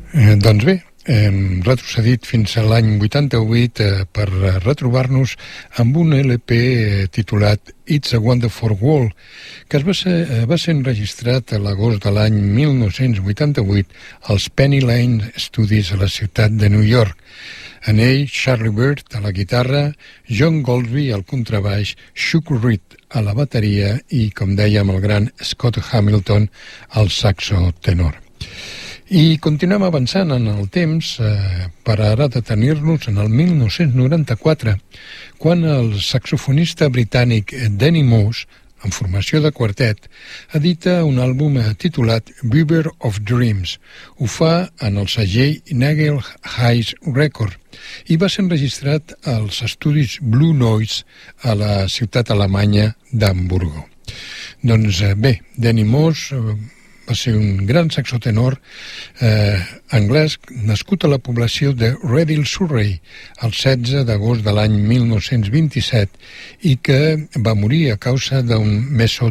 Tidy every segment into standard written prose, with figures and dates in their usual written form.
Doncs bé, hem retrocedit fins a l'any 88 per retrobar-nos amb un LP titulat It's a Wonderful World, que va ser enregistrat a l'agost de l'any 1988 als Penny Lane Studios a la ciutat de New York. En ell, Charlie Byrd a la guitarra, John Goldsby al contrabaix, Chuck Reed a la bateria i, com dèiem, el gran Scott Hamilton al saxo tenor. I continuem avançant en el temps per ara detenir-nos en el 1994, quan el saxofonista britànic Danny Moss, en formació de quartet, edita un àlbum titulat Weaver of Dreams. Ho fa en el segell Nagel Heights Record i va ser enregistrat als estudis Blue Noise a la ciutat alemanya d'Hamburgo. Doncs bé, Danny Moss va ser un gran saxotenor anglès nascut a la població de Reading, Surrey, el 16 d'agost de l'any 1927 i que va morir a causa d'un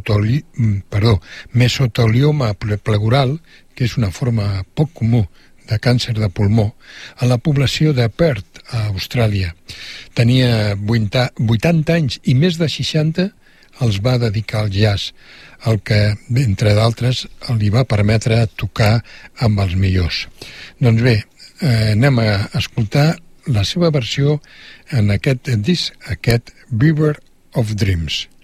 mesotelioma pleural, que és una forma poc comú de càncer de pulmó, a la població de Perth, a Austràlia. Tenia 80 anys i més de 60 els va dedicar al jazz, el que, entre d'altres, li va permetre tocar amb els millors. Doncs bé, anem a escoltar la seva versió en aquest disc, aquest Weaver of Dreams.